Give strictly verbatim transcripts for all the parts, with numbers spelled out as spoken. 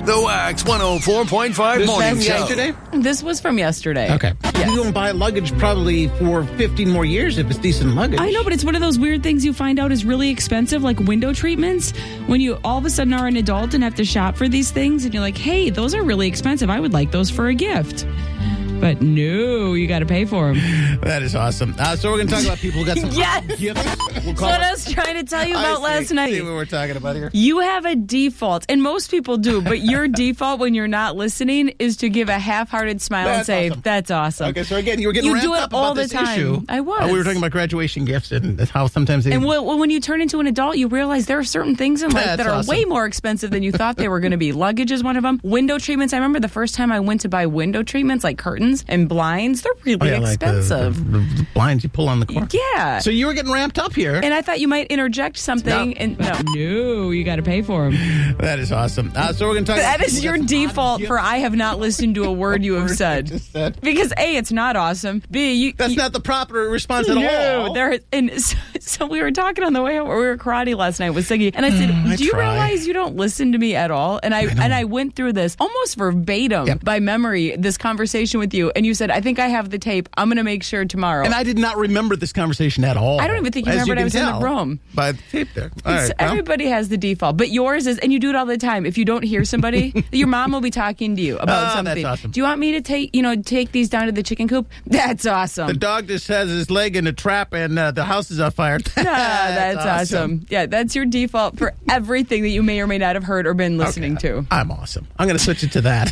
The Wax one oh four point five This Morning from Show. yesterday? This was from yesterday. Okay. Yes. You don't buy luggage probably for fifteen more years if it's decent luggage. I know, but it's one of those weird things you find out is really expensive, like window treatments. When you all of a sudden are an adult and have to shop for these things, and you're like, hey, those are really expensive. I would like those for a gift. But no, you got to pay for them. That is awesome. Uh, so we're going to talk about people who got some Yes. gifts. We'll That's call what it- I was trying to tell you I about see. last night. See what we're talking about here? You have a default, and most people do, but your default when you're not listening is to give a half-hearted smile and That's say, awesome. that's awesome. Okay, so again, you were getting You ramped do it up all about the this time. issue. I was. Uh, we were talking about graduation gifts and how sometimes they... And well, when you turn into an adult, you realize there are certain things in life That's that are awesome. way more expensive than you thought they were going to be. Luggage is one of them. Window treatments. I remember the first time I went to buy window treatments, like curtains and blinds. They're really Oh, yeah, like the- expensive. the, the blinds you pull on the cord. Yeah. So you were getting ramped up here. And I thought you might interject something. No. And no, no, you got to pay for them. That is awesome. Uh, so we're going to talk That about is people your who got some odd default gifts. for I have not listened to a word you have Word I said. just said. Because A, it's not awesome. B, you... That's you, not the proper response at no, all. there. And so, so we were talking on the way home. We were karate last night with Siggy, and I said, I "Do you try. realize you don't listen to me at all?" And I, and I went through this almost verbatim Yep. by memory. This conversation with you, and you said, "I think I have the tape. I'm going to make sure tomorrow." And I did not remember this conversation at all. I don't even think you As remembered can I was in the tell room. By the tape there. All It's- right, well, everybody has the default, but yours is, and you do it all the time. If you don't hear somebody, your mom will be talking to you about Oh, that's something. awesome. Do you want me to take, you know, take these down to the chicken coop? That's awesome. the dog just has his leg in a trap and uh, the house is on fire. Ah, that's awesome. Yeah, that's your default for everything that you may or may not have heard or been listening Okay. to. I'm awesome. I'm going to switch it to that.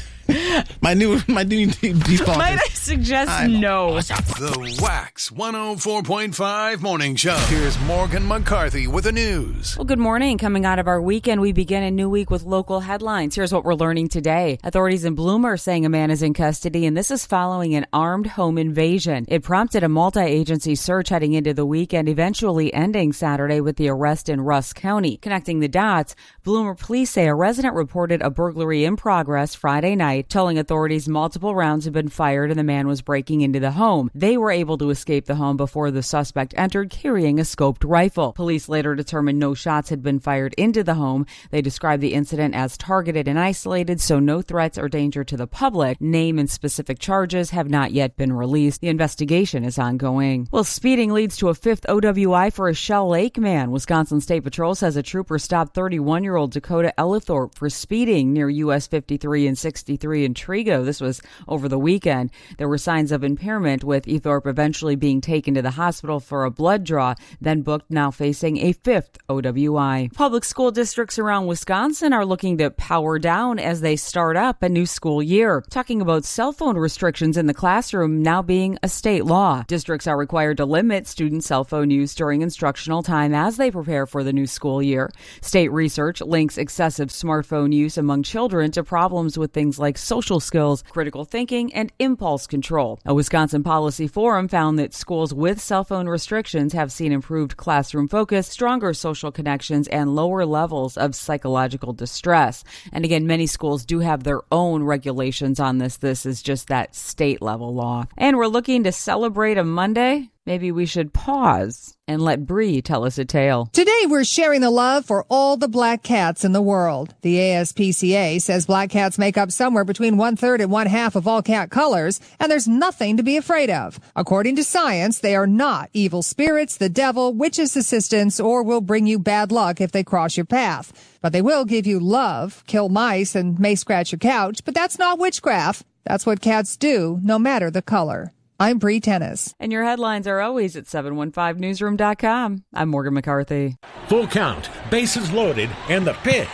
my new my new default Might I is suggest I'm no? The Wax one oh four point five Morning Show. Here's Morgan McCarthy with the news. Well, good morning. Coming out of our weekend, we begin a new week with local headlines. Here's what we're learning today. Authorities in Bloom are saying a man is in custody, and this is following an armed home invasion. It prompted a multi-agency search heading into the weekend, eventually ending Saturday with the arrest in Russ County. Connecting the dots, Bloomer police say a resident reported a burglary in progress Friday night, telling authorities multiple rounds had been fired and the man was breaking into the home. They were able to escape the home before the suspect entered carrying a scoped rifle. Police later determined no shots had been fired into the home. They described the incident as targeted and isolated, so no threats or danger to the public. Name and specific charges have not yet been released. The investigation is ongoing. Well, speeding leads to a fifth O W I for a Shell Lake man. Wisconsin State Patrol says a trooper stopped thirty-one-year-old Dakota Ellithorpe for speeding near U S fifty-three and sixty-three in Trigo. This was over the weekend. There were signs of impairment, with Ethorpe eventually being taken to the hospital for a blood draw, then booked, now facing a fifth O W I. Public school districts around Wisconsin are looking to power down as they start up a new school year. Talking about cell phone restrictions in the classroom now being a state law. Districts are required to limit student cell phone use during instructional time as they prepare for the new school year. State research links excessive smartphone use among children to problems with things like social skills, critical thinking, and impulse control. A Wisconsin Policy Forum found that schools with cell phone restrictions have seen improved classroom focus, stronger social connections, and lower levels of psychological distress. And again, many schools do have their own regulations on this. This is just that state level law. And we're looking to celebrate a Monday. Maybe we should pause and let Bree tell us a tale. Today, we're sharing the love for all the black cats in the world. The A S P C A says black cats make up somewhere between one-third and one-half of all cat colors, and there's nothing to be afraid of. According to science, they are not evil spirits, the devil, witches' assistants, or will bring you bad luck if they cross your path. But they will give you love, kill mice, and may scratch your couch, but that's not witchcraft. That's what cats do, no matter the color. I'm Bree Tennis. And your headlines are always at seven one five newsroom dot com. I'm Morgan McCarthy. Full count, bases loaded, and the pitch.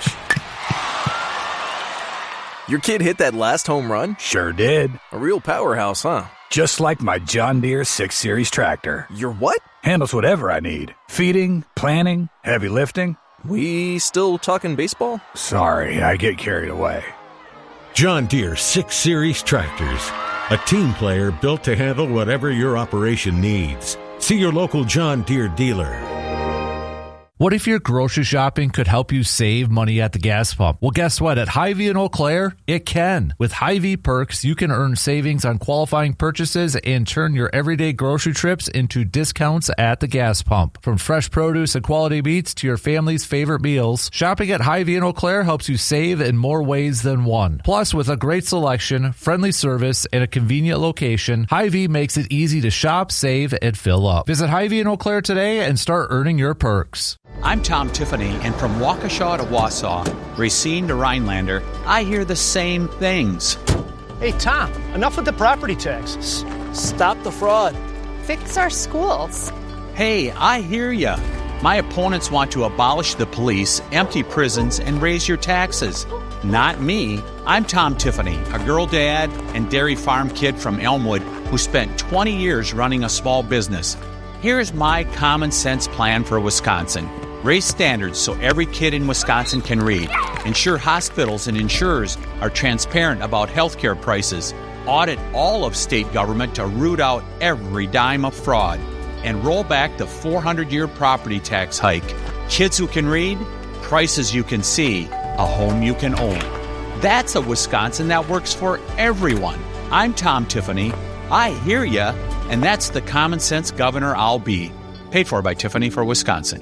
Your kid hit that last home run? Sure did. A real powerhouse, huh? Just like my John Deere six series tractor. Your what? Handles whatever I need. Feeding, planting, heavy lifting. We still talking baseball? Sorry, I get carried away. John Deere six series tractors. A team player built to handle whatever your operation needs. See your local John Deere dealer. What if your grocery shopping could help you save money at the gas pump? Well, guess what? At Hy-Vee in Eau Claire, it can. With Hy-Vee perks, you can earn savings on qualifying purchases and turn your everyday grocery trips into discounts at the gas pump. From fresh produce and quality meats to your family's favorite meals, shopping at Hy-Vee in Eau Claire helps you save in more ways than one. Plus, with a great selection, friendly service, and a convenient location, Hy-Vee makes it easy to shop, save, and fill up. Visit Hy-Vee in Eau Claire today and start earning your perks. I'm Tom Tiffany, and from Waukesha to Wausau, Racine to Rhinelander, I hear the same things. Hey, Tom, enough with the property taxes. Stop the fraud. Fix our schools. Hey, I hear ya. My opponents want to abolish the police, empty prisons, and raise your taxes. Not me. I'm Tom Tiffany, a girl dad and dairy farm kid from Elmwood who spent twenty years running a small business. Here's my common sense plan for Wisconsin. Raise standards so every kid in Wisconsin can read. Ensure hospitals and insurers are transparent about healthcare prices. Audit all of state government to root out every dime of fraud. And roll back the four hundred year property tax hike. Kids who can read, prices you can see, a home you can own. That's a Wisconsin that works for everyone. I'm Tom Tiffany. I hear ya, and that's the common sense governor I'll be. Paid for by Tiffany for Wisconsin.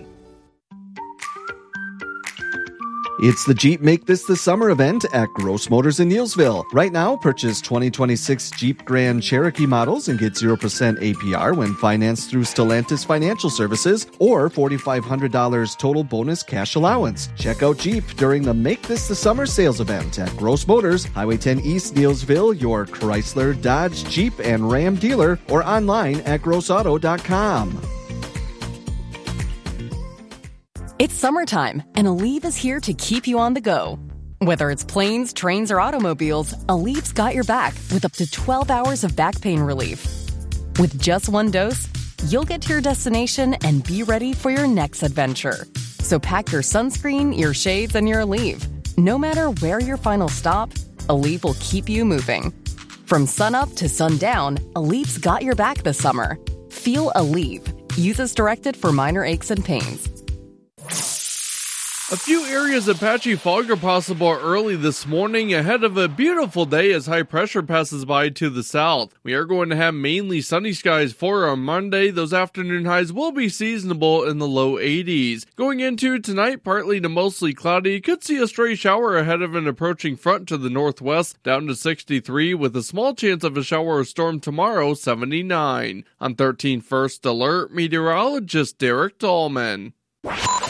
It's the Jeep Make This the Summer event at Gross Motors in Neillsville. Right now, purchase twenty twenty-six Jeep Grand Cherokee models and get zero percent A P R when financed through Stellantis Financial Services or four thousand five hundred dollars total bonus cash allowance. Check out Jeep during the Make This the Summer sales event at Gross Motors, Highway ten East, Neillsville, your Chrysler, Dodge, Jeep, and Ram dealer, or online at gross auto dot com. It's summertime, and Aleve is here to keep you on the go. Whether it's planes, trains, or automobiles, Aleve's got your back with up to twelve hours of back pain relief. With just one dose, you'll get to your destination and be ready for your next adventure. So pack your sunscreen, your shades, and your Aleve. No matter where your final stop, Aleve will keep you moving. From sunup to sundown, Aleve's got your back this summer. Feel Aleve. Use as directed for minor aches and pains. A few areas of patchy fog are possible early this morning ahead of a beautiful day as high pressure passes by to the south. We are going to have mainly sunny skies for our Monday. Those afternoon highs will be seasonable in the low eighties. Going into tonight, partly to mostly cloudy. Could see a stray shower ahead of an approaching front to the northwest, down to sixty-three with a small chance of a shower or storm tomorrow, seventy-nine. On thirteen First Alert, meteorologist Derek Dahlman.